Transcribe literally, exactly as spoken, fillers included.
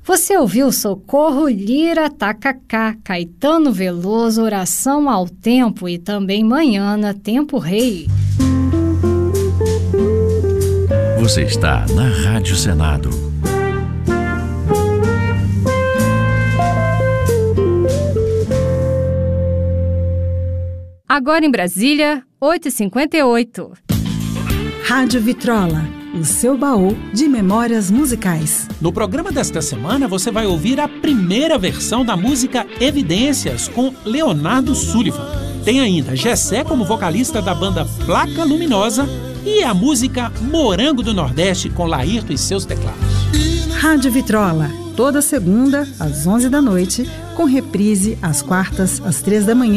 Você ouviu Socorro, Lira, Tacacá, Caetano Veloso, Oração ao Tempo e também Manhana, Tempo Rei. Você está na Rádio Senado. Agora em Brasília, oito e cinquenta e oito. Rádio Vitrola, o seu baú de memórias musicais. No programa desta semana você vai ouvir a primeira versão da música Evidências com Leonardo Sullivan. Tem ainda Gessé como vocalista da banda Placa Luminosa e a música Morango do Nordeste com Laírto e seus teclados. Rádio Vitrola, toda segunda às onze da noite, com reprise às quartas às três da manhã.